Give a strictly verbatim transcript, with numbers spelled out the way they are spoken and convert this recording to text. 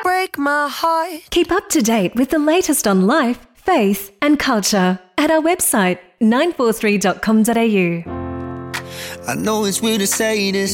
break my heart. Keep up to date with the latest on life, faith and culture at our website nine four three dot com dot a u. I know it's weird to say this,